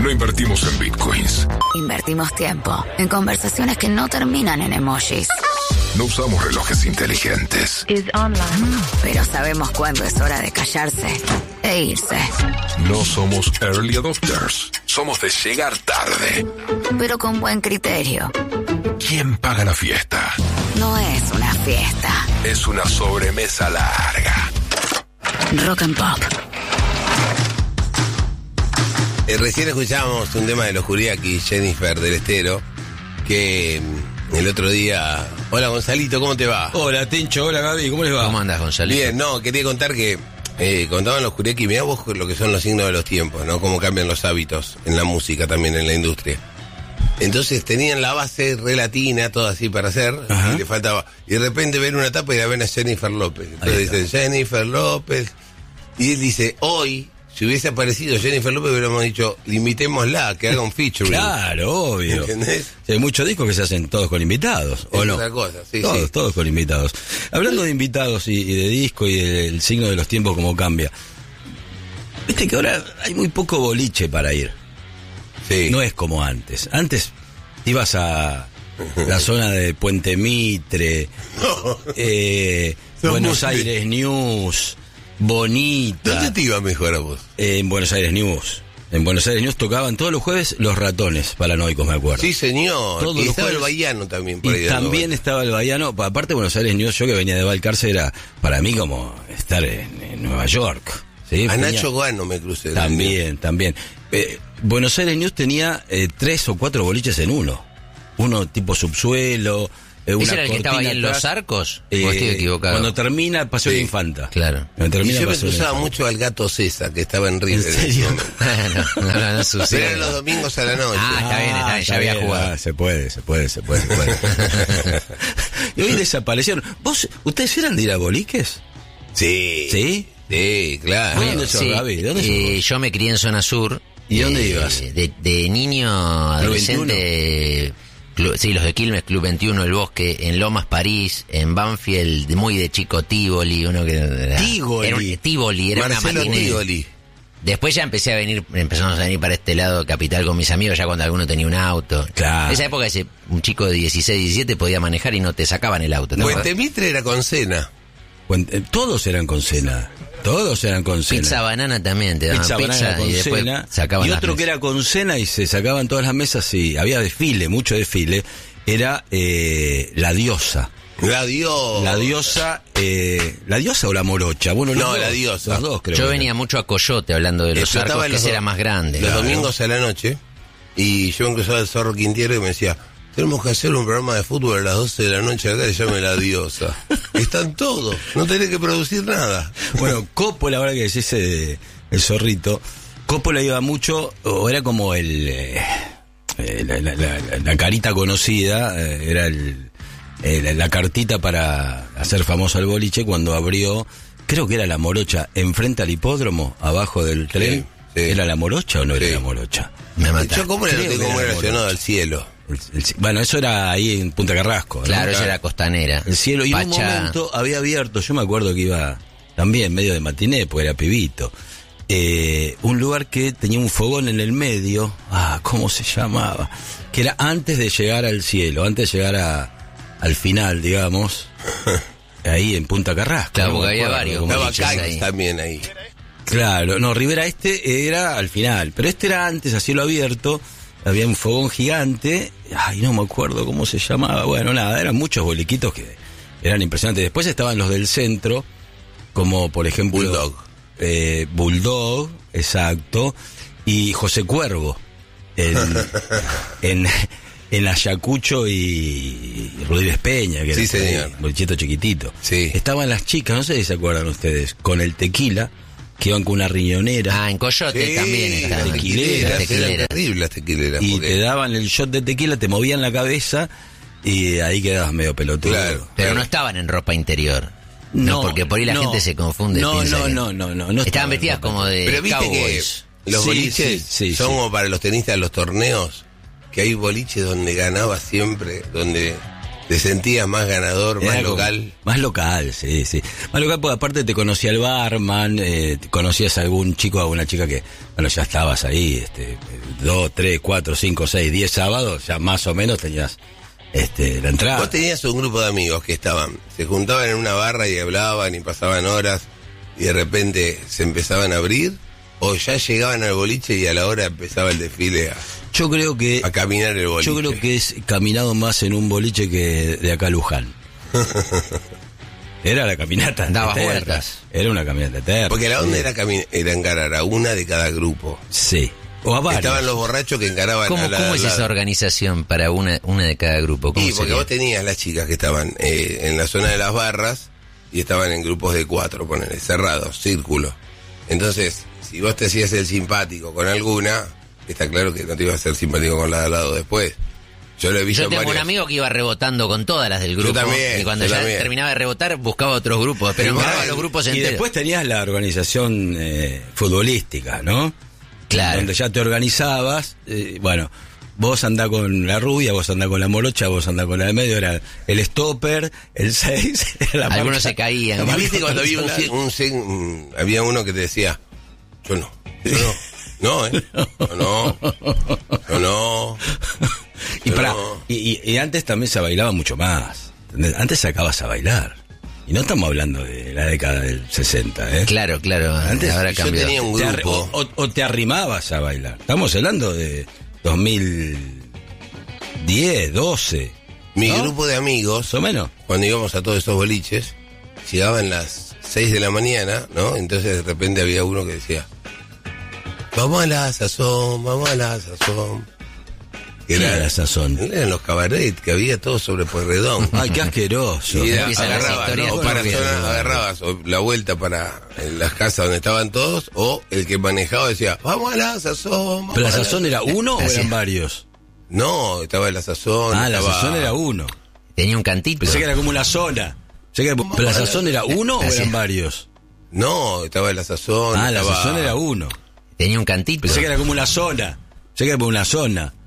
No invertimos en bitcoins. Invertimos tiempo en conversaciones que no terminan en emojis. No usamos relojes inteligentes. Pero sabemos cuándo es hora de callarse e irse. No somos early adopters. Somos de llegar tarde. Pero con buen criterio. ¿Quién paga la fiesta? No es una fiesta. Es una sobremesa larga. Rock and Pop. Recién escuchábamos un tema de los Juriaki, Jennifer del Estero, que el otro día... Hola Gonzalito, ¿cómo te va? Hola Tincho, hola Gaby, ¿cómo les va? ¿Cómo andas, Gonzalito? Bien, no, quería contar que contaban los Juriaki, mirá vos lo que son los signos de los tiempos, ¿no? Cómo cambian los hábitos en la música también, en la industria. Entonces tenían la base re latina, todo así para hacer, y le faltaba. Y de repente ven una tapa y la ven a Jennifer López. Entonces dicen Jennifer López. Y él dice, hoy, si hubiese aparecido Jennifer López, hubiéramos dicho, limitémosla, que haga un featuring. Claro, obvio. ¿Entendés? Hay muchos discos que se hacen todos con invitados, ¿o Es no? otra cosa, sí, todos, sí. todos con invitados. Hablando de invitados y de disco y del signo de los tiempos, cómo cambia. Viste que ahora hay muy poco boliche para ir. Sí. No es como antes. Antes ibas a la zona de Puente Mitre, Buenos Aires News, Bonita. ¿Dónde te iba mejor a vos? En Buenos Aires News. En Buenos Aires News tocaban todos los jueves Los Ratones Paranoicos, me acuerdo. Sí, señor. Todos Y los estaba el jueves. Bahiano también por ahí. Y también estaba el Bahiano. Aparte de Buenos Aires News, yo que venía de Balcarce, era para mí como estar en Nueva York. ¿Sí? A Nacho Guano me crucé. También. Buenos Aires News tenía 3 o 4 boliches en uno. Uno tipo subsuelo. ¿Ese era el que estaba ahí en Los Arcos? ¿O estoy equivocado? Cuando termina Paseo de la Infanta. Claro. Cuando Y termina yo me Paseo de la cruzaba Infanta. mucho al Gato César, que estaba en River. ¿En serio? No sucede. Pero eran los domingos a la noche. Está bien, ya había jugado. Se puede. Y hoy desaparecieron. ¿Ustedes eran de ir a boliques? Sí. ¿Sí? Sí, claro. Bueno, ¿dónde sos, Gaby? ¿De dónde sos vos? Yo me crié en zona sur. ¿Y dónde ibas? De niño, adolescente. Sí, los de Quilmes, Club 21, El Bosque, en Lomas, París, en Banfield, muy de chico Tivoli, uno que era... Tivoli, era Marcelo una matiné. Tivoli. Después ya empezamos a venir para este lado capital con mis amigos, ya cuando alguno tenía un auto. Claro. En esa época un chico de 16, 17 podía manejar y no te sacaban el auto. ¿te acuerdas? Puente Mitre era con cena. Todos eran con cena. Pizza banana también, te daban banana con y después cena. sacaban Y las otro que mesas. era con cena y se sacaban todas las mesas y había desfile, mucho desfile. Era La Diosa. La diosa. ¿La Diosa o La Morocha? Bueno, No, La Diosa. Los dos, creo. Yo que venía eran. mucho a Coyote hablando de los Explotaba arcos, que los ese era do- más grande. Los Claro. domingos a la noche. Y yo me cruzaba el Zorro Quintiero y me decía, tenemos que hacer un programa de fútbol a las 12 de la noche acá y llame La Diosa. Están todos, no tenés que producir nada. Bueno, Coppola, ahora que decís el zorrito, Coppola iba mucho, o era como la carita conocida, era la cartita para hacer famoso al boliche cuando abrió, creo que era La Morocha, enfrente al hipódromo, abajo del tren. sí. ¿Era La Morocha o no era Sí. La Morocha? Me mataste. Yo como lo Creo tengo que muy era La relacionado Morocha. al cielo. Bueno, eso era ahí en Punta Carrasco, ¿no? Claro, esa era costanera. El cielo, y en un Pachá. momento había abierto, yo me acuerdo que iba también medio de matiné, porque era pibito, un lugar que tenía un fogón en el medio, ¿cómo se llamaba? Que era antes de llegar al cielo, antes de llegar al final, digamos, ahí en Punta Carrasco. Claro, no me porque había acuerdo varios. cómo Estaba boliches Caix ahí. también ahí. Claro, no, Rivera era al final, pero este era antes, a cielo abierto, había un fogón gigante, no me acuerdo cómo se llamaba, bueno, nada, eran muchos boliquitos que eran impresionantes. Después estaban los del centro, como por ejemplo... Bulldog, exacto, y José Cuervo, en Ayacucho y Rodríguez Peña, que Sí, era señor. un bolichito chiquitito. Sí. Estaban las chicas, no sé si se acuerdan ustedes, con el tequila, que iban con una riñonera. En Coyote Sí, también estaban. las tequileras, Tequileras. eran terribles las tequileras. Y porque- te daban el shot de tequila, te movían la cabeza y ahí quedabas medio pelotudo. Claro. Pero no estaban en ropa interior. No, porque por ahí la gente se confunde. No, piensa no, que- no, no, no. Estaban vestidas como de Pero viste cowboys. que los Sí, boliches sí, son sí. como para los tenistas de los torneos, que hay boliches donde ganaba siempre, donde ¿Te sentías más ganador, más local? Más local, sí. Más local porque aparte te conocía el barman, conocías a algún chico o alguna chica que, bueno, ya estabas ahí, 2, 3, 4, 5, 6, 10 sábados, ya más o menos tenías la entrada. Vos tenías un grupo de amigos que se juntaban en una barra y hablaban y pasaban horas y de repente se empezaban a abrir, o ya llegaban al boliche y a la hora empezaba el desfile a caminar el boliche. Yo creo que es caminado más en un boliche que de acá a Luján. Era la caminata. Daba vueltas. Era una caminata eterna. Porque la onda era encarar a una de cada grupo. Sí. O a varios. Estaban los borrachos que encaraban ¿Cómo es esa organización para una de cada grupo? Sí, porque vos tenías las chicas que estaban en la zona de las barras y estaban en grupos de 4, ponele, cerrados, círculo. Entonces, si vos te hacías el simpático con alguna, está claro que no te ibas a hacer simpático con la de al lado después. Yo lo he visto. Yo tengo un amigo que iba rebotando con todas las del grupo. Yo también, y cuando terminaba de rebotar, buscaba otros grupos, pero encaraba los grupos enteros. Y después tenías la organización futbolística, ¿no? Claro. Donde ya te organizabas, bueno, vos andás con la rubia, vos andás con la morocha, vos andás con la de medio, era el stopper, el 6, algunos se caían. ¿Viste cuando había había uno que te decía, yo no. Y antes también se bailaba mucho más. Antes sacabas a bailar. Y no estamos hablando de la década del 60, ¿eh? Claro. Antes ahora yo tenía un grupo. O te arrimabas a bailar. Estamos hablando de 2010, 12. Mi grupo de amigos, más o menos, cuando íbamos a todos esos boliches, llegaban las 6 de la mañana, ¿no? Entonces de repente había uno que decía, vamos a la sazón. Era la sazón. Eran los cabarets que había todo sobre Pueyrredón. Ay, qué asqueroso. Y agarrabas o la vuelta para las casas donde estaban todos, o el que manejaba decía, vamos a la sazón. ¿Pero la sazón era uno o eran varios? No, estaba en la sazón. La sazón era uno. Tenía un cantito. Pensé que era como una zona. ¿Pero la sazón era uno o eran varios? No, estaba en la sazón. La sazón era uno. Tenía un cantito. Pensé que era como una zona. Pensé que era como una zona.